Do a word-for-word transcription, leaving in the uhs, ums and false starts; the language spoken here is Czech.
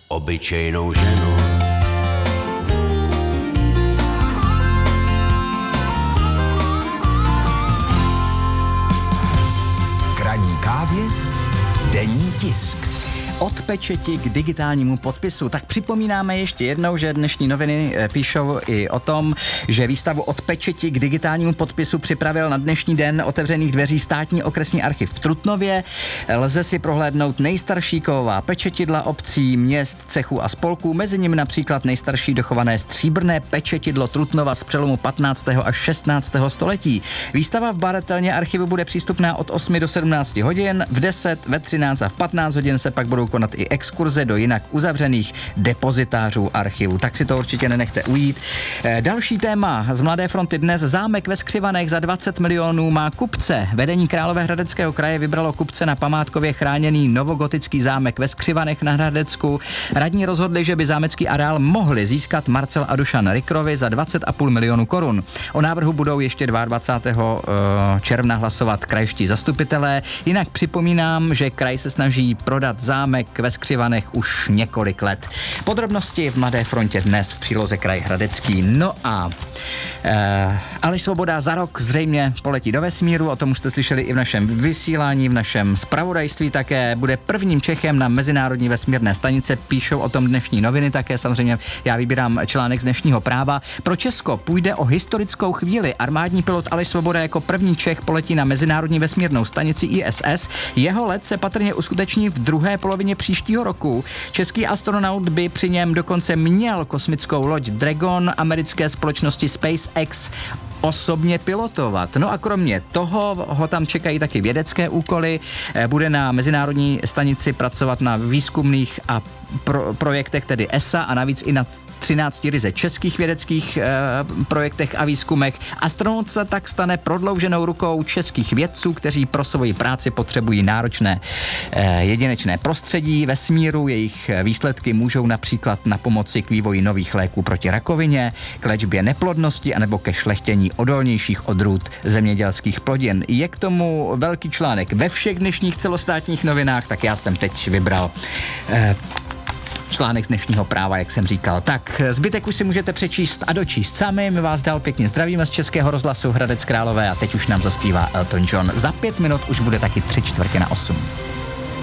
obyčejnou ženu. K ranní kávě denní tisk. Od pečeti k digitálnímu podpisu. Tak připomínáme ještě jednou, že dnešní noviny píšou i o tom, že výstavu Od pečeti k digitálnímu podpisu připravil na dnešní den otevřených dveří Státní okresní archiv v Trutnově. Lze si prohlédnout nejstarší kovová pečetidla obcí, měst, cechů a spolků, mezi nimi například nejstarší dochované stříbrné pečetidlo Trutnova z přelomu patnáctého až šestnáctého století. Výstava v badatelně archivu bude přístupná od osmi do sedmnácti hodin, v deset, ve třináct a v patnáct hodin se pak budou konat i exkurze do jinak uzavřených depozitářů archivu. Tak si to určitě nenechte ujít. E, další téma z Mladé fronty dnes. Zámek ve Skřivanech za dvacet milionů má kupce. Vedení Královéhradeckého kraje vybralo kupce na památkově chráněný novogotický zámek ve Skřivanech na Hradecku. Radní rozhodli, že by zámecký areál mohli získat Marcel a Dušan Rikrovi za dvacet a půl milionu korun. O návrhu budou ještě dvacátého druhého června hlasovat krajští zastupitelé. Jinak připomínám, že kraj se snaží prodat zámek ve Skřivanech už několik let. Podrobnosti v Mladé frontě dnes v příloze Kraj Hradecký. No a e, Aleš Svoboda za rok zřejmě poletí do vesmíru, o tom už jste slyšeli i v našem vysílání, v našem zpravodajství také. Bude prvním Čechem na Mezinárodní vesmírné stanice, píšou o tom dnešní noviny také, samozřejmě já vybírám článek z dnešního Práva. Pro Česko půjde o historickou chvíli. Armádní pilot Aleš Svoboda jako první Čech poletí na Mezinárodní vesmírnou stanici I S S. Jeho let se patrně uskuteční v druhé polovině příštího roku. Český astronaut by při něm dokonce měl kosmickou loď Dragon americké společnosti SpaceX osobně pilotovat. No a kromě toho ho tam čekají taky vědecké úkoly. Bude na Mezinárodní stanici pracovat na výzkumných a pro, projektech, tedy E S A, a navíc i na třinácti ryze českých vědeckých e, projektech a výzkumech. Astronaut se tak stane prodlouženou rukou českých vědců, kteří pro svoji práci potřebují náročné e, jedinečné prostředí vesmíru. Jejich výsledky můžou například na pomoci k vývoji nových léků proti rakovině, k léčbě neplodnosti anebo ke šlechtění odolnějších odrůd zemědělských plodin. Je k tomu velký článek ve všech dnešních celostátních novinách, tak já jsem teď vybral e, článek z dnešního Práva, jak jsem říkal. Tak zbytek už si můžete přečíst a dočíst sami. My vás dál pěkně zdravíme z Českého rozhlasu Hradec Králové a teď už nám zaspívá Elton John. Za pět minut už bude taky tři čtvrtě na osm.